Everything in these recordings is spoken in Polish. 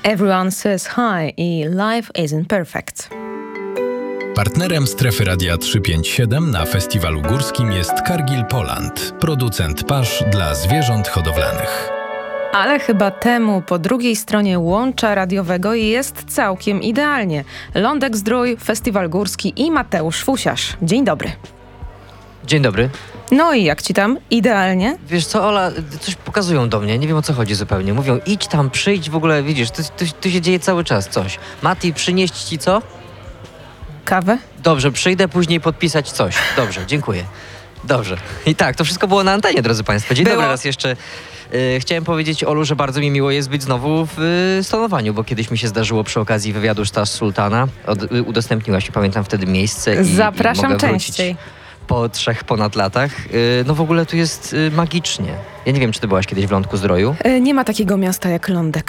Everyone Says Hi i Life Isn't Perfect. Partnerem Strefy Radia 357 na Festiwalu Górskim jest Cargill Poland, producent pasz dla zwierząt hodowlanych. Ale chyba temu po drugiej stronie łącza radiowego jest całkiem idealnie. Lądek Zdrój, Festiwal Górski i Mateusz Fusiarz. Dzień dobry. Dzień dobry. No i jak ci tam? Idealnie? Wiesz co, Ola, coś pokazują do mnie, nie wiem o co chodzi zupełnie. Mówią, idź tam, przyjdź, w ogóle, widzisz, tu się dzieje cały czas coś. Mati, przynieść ci co? Kawę? Dobrze, przyjdę później podpisać coś. Dobrze, dziękuję. Dobrze. I tak, to wszystko było na antenie, drodzy Państwo. Dzień dobry raz jeszcze. Chciałem powiedzieć, Olu, że bardzo mi miło jest być znowu w stonowaniu, bo kiedyś mi się zdarzyło przy okazji wywiadu Sztas Sultana. Udostępniłaś mi, pamiętam wtedy miejsce. Zapraszam i mogę częściej. Po 3 ponad latach. No w ogóle tu jest magicznie. Ja nie wiem, czy ty byłaś kiedyś w Lądku Zdroju? Nie ma takiego miasta jak Lądek.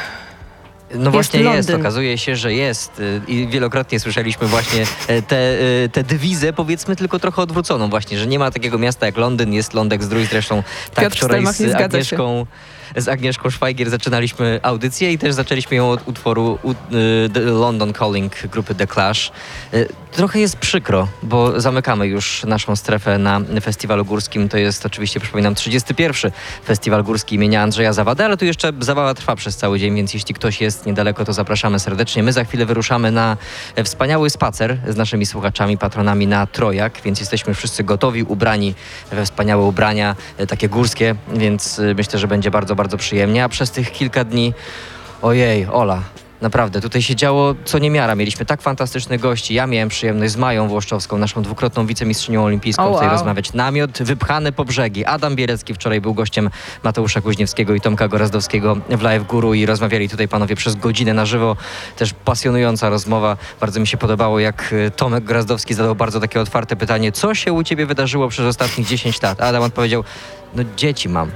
No właśnie jest, Londyn. okazuje się, że jest i wielokrotnie słyszeliśmy właśnie tę dewizę, powiedzmy tylko trochę odwróconą właśnie, że nie ma takiego miasta jak Londyn, jest Lądek Zdrój, zresztą tak Piotr wczoraj Stelmach nie zgadza się. z Agnieszką Szwajgier zaczynaliśmy audycję i też zaczęliśmy ją od utworu The London Calling grupy The Clash. Trochę jest przykro, bo zamykamy już naszą strefę na Festiwalu Górskim. To jest oczywiście, przypominam, 31. Festiwal Górski imienia Andrzeja Zawady, ale tu jeszcze zabawa trwa przez cały dzień, więc jeśli ktoś jest niedaleko, to zapraszamy serdecznie. My za chwilę wyruszamy na wspaniały spacer z naszymi słuchaczami, patronami na Trojak, więc jesteśmy wszyscy gotowi, ubrani we wspaniałe ubrania, takie górskie, więc myślę, że będzie bardzo, bardzo przyjemnie. A przez tych kilka dni, ojej, Ola, naprawdę, tutaj się działo co niemiara. Mieliśmy tak fantastycznych gości. Ja miałem przyjemność z Mają Włoszczowską, naszą dwukrotną wicemistrzynią olimpijską, tutaj rozmawiać. Namiot wypchany po brzegi. Adam Bierecki wczoraj był gościem Mateusza Kuźniewskiego i Tomka Gorazdowskiego w Live Guru i rozmawiali tutaj panowie przez godzinę na żywo. Też pasjonująca rozmowa. Bardzo mi się podobało, jak Tomek Gorazdowski zadał bardzo takie otwarte pytanie. Co się u ciebie wydarzyło przez ostatnich 10 lat? Adam odpowiedział, no dzieci mam.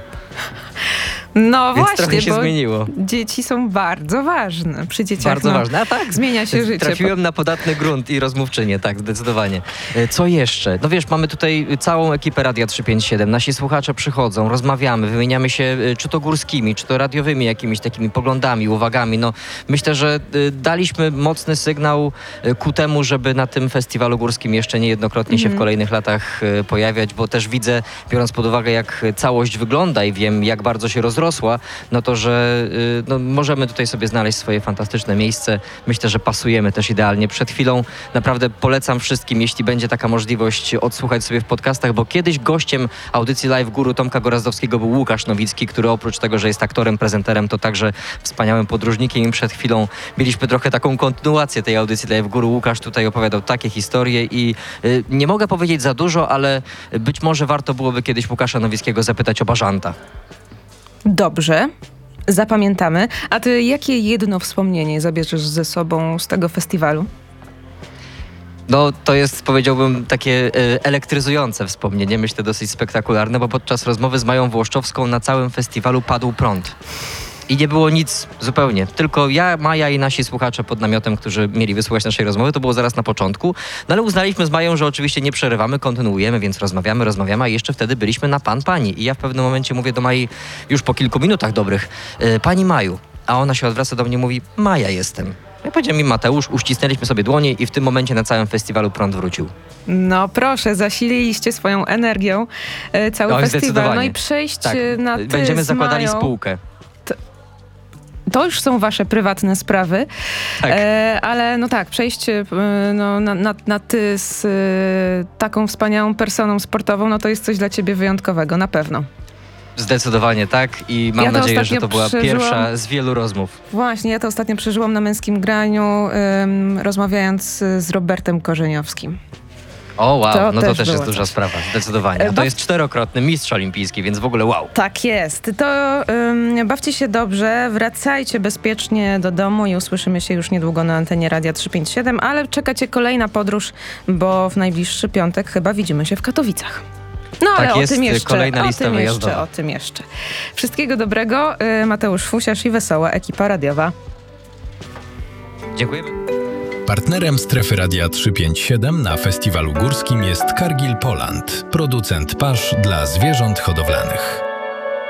No Więc właśnie, trochę się bo zmieniło. dzieci są bardzo ważne. Przy dzieciach Bardzo ważne. A tak, zmienia się życie. Trafiłem na podatny grunt i rozmówczynię, tak, zdecydowanie. Co jeszcze? No wiesz, mamy tutaj całą ekipę Radia 357. Nasi słuchacze przychodzą, rozmawiamy, wymieniamy się czy to górskimi, czy to radiowymi jakimiś takimi poglądami, uwagami. No myślę, że daliśmy mocny sygnał ku temu, żeby na tym festiwalu górskim jeszcze niejednokrotnie się w kolejnych latach pojawiać, bo też widzę, biorąc pod uwagę, jak całość wygląda i wiem, jak bardzo się rozrosła, no to, że no, możemy tutaj sobie znaleźć swoje fantastyczne miejsce. Myślę, że pasujemy też idealnie. Przed chwilą naprawdę polecam wszystkim, jeśli będzie taka możliwość, odsłuchać sobie w podcastach, bo kiedyś gościem audycji Live Guru Tomka Gorazdowskiego był Łukasz Nowicki, który oprócz tego, że jest aktorem, prezenterem, to także wspaniałym podróżnikiem i przed chwilą mieliśmy trochę taką kontynuację tej audycji Live Guru. Łukasz tutaj opowiadał takie historie i nie mogę powiedzieć za dużo, ale być może warto byłoby kiedyś Łukasza Nowickiego zapytać o bażanta. Dobrze, zapamiętamy. A ty jakie jedno wspomnienie zabierzesz ze sobą z tego festiwalu? No to jest, powiedziałbym, takie elektryzujące wspomnienie, myślę dosyć spektakularne, bo podczas rozmowy z Mają Włoszczowską na całym festiwalu padł prąd. I nie było nic zupełnie. Tylko ja, Maja i nasi słuchacze pod namiotem, którzy mieli wysłuchać naszej rozmowy, to było zaraz na początku. No ale uznaliśmy z Mają, że oczywiście nie przerywamy, kontynuujemy, więc rozmawiamy, a jeszcze wtedy byliśmy na pani. I ja w pewnym momencie mówię do Mai, już po kilku minutach dobrych, pani Maju. A ona się odwraca do mnie i mówi, Maja jestem. Ja powiedziałem mi Mateusz, uścisnęliśmy sobie dłonie i w tym momencie na całym festiwalu prąd wrócił. No proszę, zasililiście swoją energią cały festiwal. No i przejść tak. na ty Będziemy z zakładali Mają. spółkę. To już są wasze prywatne sprawy, Tak. Ale no tak, przejść na ty z taką wspaniałą personą sportową, no to jest coś dla ciebie wyjątkowego, na pewno. Zdecydowanie tak i mam nadzieję, że to była pierwsza z wielu rozmów. Właśnie, ja to ostatnio przeżyłam na Męskim Graniu, rozmawiając z Robertem Korzeniowskim. O wow, To no to też też jest było duża coś. sprawa, zdecydowanie. A to jest 4-krotny mistrz olimpijski, więc w ogóle wow. Tak jest. To bawcie się dobrze, wracajcie bezpiecznie do domu i usłyszymy się już niedługo na antenie Radia 357, ale czekacie kolejna podróż, bo w najbliższy piątek chyba widzimy się w Katowicach. No ale Tak jest, o tym jeszcze, kolejna lista wyjazdowa. o tym jeszcze. Wszystkiego dobrego, Mateusz Fusiarz i wesoła ekipa radiowa. Dziękujemy. Partnerem Strefy Radia 357 na Festiwalu Górskim jest Cargill Poland, producent pasz dla zwierząt hodowlanych.